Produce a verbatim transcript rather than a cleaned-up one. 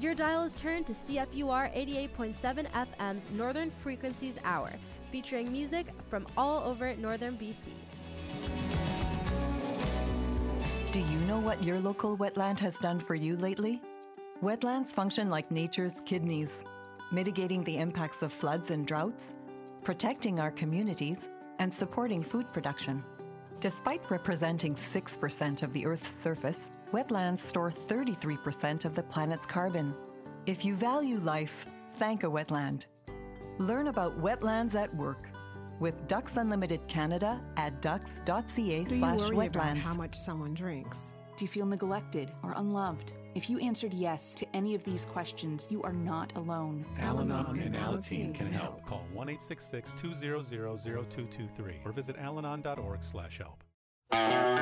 Your dial is turned to C F U R eighty-eight point seven F M's Northern Frequencies Hour, featuring music from all over northern B C. Do you know what your local wetland has done for you lately? Wetlands function like nature's kidneys, mitigating the impacts of floods and droughts, protecting our communities, and supporting food production. Despite representing six percent of the Earth's surface, wetlands store thirty-three percent of the planet's carbon. If you value life, thank a wetland. Learn about wetlands at work with Ducks Unlimited Canada at ducks.ca slash Do you worry about wetlands. how much someone drinks? Do you feel neglected or unloved? If you answered yes to any of these questions, you are not alone. Al-Anon and Alateen can help. Call one eight six six, two zero zero, zero two two three or visit alanon dot org slash help.